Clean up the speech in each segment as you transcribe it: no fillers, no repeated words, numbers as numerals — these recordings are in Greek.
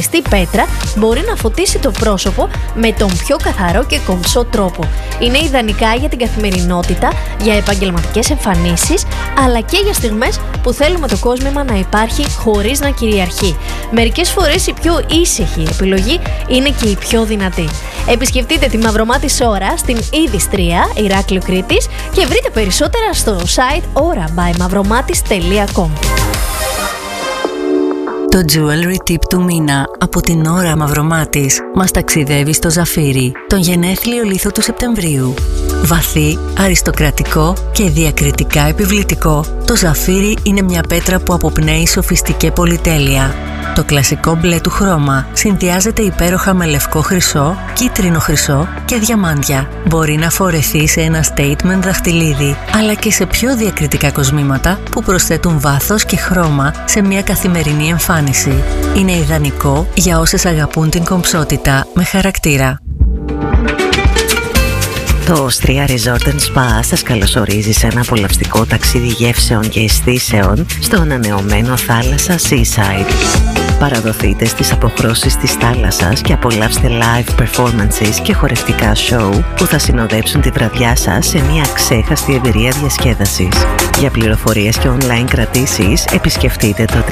ζεστή πέτρα μπορεί να φωτίσει το πρόσωπο με τον πιο καθαρό και κομψό τρόπο. Είναι ιδανικά για την καθημερινότητα, για επαγγελματικές εμφανίσεις, αλλά και για στιγμές που θέλουμε το κόσμημα να υπάρχει χωρίς να κυριαρχεί. Μερικές φορές η πιο ήσυχη επιλογή είναι και η πιο δυνατή. Επισκεφτείτε τη Μαυρομάτης Ώρα στην Ηδιστρία, Ηράκλειο Κρήτης, και βρείτε περισσότερα στο site aura-by-mavromatis.com. Το jewelry tip του μήνα από την Ώρα Μαυρομάτης μας ταξιδεύει στο Ζαφύρι, τον γενέθλιο λίθο του Σεπτεμβρίου. Βαθύ, αριστοκρατικό και διακριτικά επιβλητικό, το Ζαφύρι είναι μια πέτρα που αποπνέει σοφιστική πολυτέλεια. Το κλασικό μπλε του χρώμα συνδυάζεται υπέροχα με λευκό χρυσό, κίτρινο χρυσό και διαμάντια. Μπορεί να φορεθεί σε ένα statement δαχτυλίδι, αλλά και σε πιο διακριτικά κοσμήματα που προσθέτουν βάθος και χρώμα σε μια καθημερινή εμφάνιση. Είναι ιδανικό για όσες αγαπούν την κομψότητα με χαρακτήρα. Το Austria Resort Spa σας καλωσορίζει σε ένα απολαυστικό ταξίδι γεύσεων και αισθήσεων στο ανανεωμένο θάλασσα Seaside. Παραδοθείτε στις αποχρώσεις της θάλασσας και απολαύστε live performances και χορευτικά show που θα συνοδέψουν τη βραδιά σας σε μια ξέχαστη εμπειρία διασκέδασης. Για πληροφορίες και online κρατήσεις επισκεφτείτε το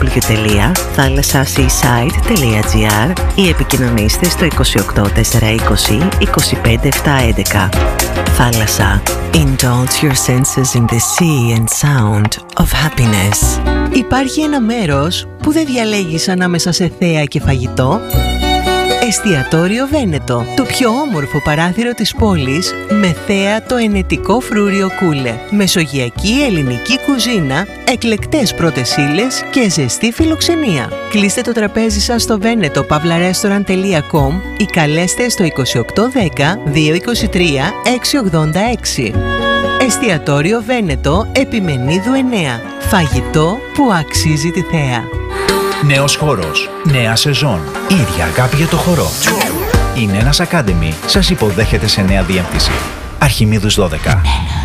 www.thalassaseaside.gr ή επικοινωνήστε στο 28 420 25 711. Θάλασσα. Indulge your senses in the sea and sound of happiness. Υπάρχει ένα μέρος που δεν διαλέγεις ανάμεσα σε θέα και φαγητό. Εστιατόριο Βένετο, το πιο όμορφο παράθυρο της πόλης, με θέα το ενετικό φρούριο Κούλε. Μεσογειακή ελληνική κουζίνα, εκλεκτές πρώτες ύλες και ζεστή φιλοξενία. Κλείστε το τραπέζι σας στο veneto-restaurant.com ή καλέστε στο 2810 223 686. Εστιατόριο Βένετο, Επιμενίδου 9. Φαγητό που αξίζει τη θέα. Νέος χώρος, νέα σεζόν, ίδια αγάπη για το χορό. Η Νένας Academy σας υποδέχεται σε νέα διεύθυνση. Αρχιμίδους 12.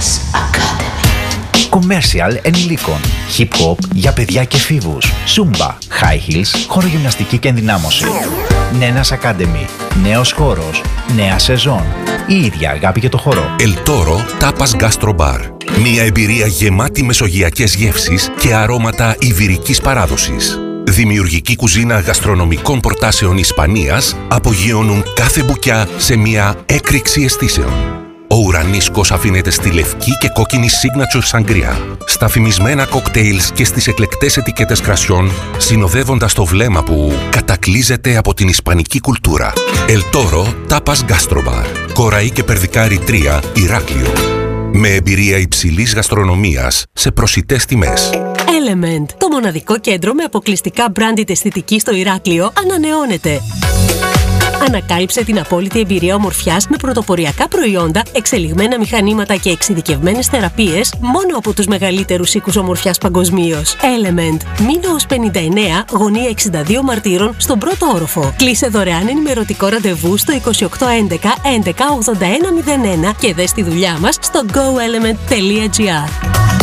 Commercial ενηλίκων, hip hop για παιδιά και εφήβους, zumba, high heels, χορογυμναστική και ενδυνάμωση. Νένας Academy, νέος χώρος, νέα σεζόν, η ίδια αγάπη για το χορό. El Toro Tapas Gastro Bar. Μια εμπειρία γεμάτη μεσογειακές γεύσεις και αρώματα ιβηρικής παράδοσης. Δημιουργική κουζίνα γαστρονομικών προτάσεων Ισπανίας απογειώνουν κάθε μπουκιά σε μια έκρηξη αισθήσεων. Ο ουρανίσκος αφήνεται στη λευκή και κόκκινη signature sangria, στα φημισμένα κοκτέιλς και στις εκλεκτές ετικέτες κρασιών, συνοδεύοντας το βλέμμα που κατακλείζεται από την ισπανική κουλτούρα. El Toro Tapas Gastro Bar. Κοραή και Περδικάρη 3, Ηράκλειο. Με εμπειρία υψηλής γαστρονομίας σε προσιτές τιμές. Element, το μοναδικό κέντρο με αποκλειστικά branded αισθητική στο Ηράκλειο, ανανεώνεται. Ανακάλυψε την απόλυτη εμπειρία ομορφιάς με πρωτοποριακά προϊόντα, εξελιγμένα μηχανήματα και εξειδικευμένες θεραπείες μόνο από τους μεγαλύτερους οίκους ομορφιάς παγκοσμίως. Element, Μήνωος 59, γωνία 62 Μαρτύρων, στον πρώτο όροφο. Κλείσε δωρεάν ενημερωτικό ραντεβού στο 2811 11 81 01 και δες τη δουλειά μας στο goelement.gr.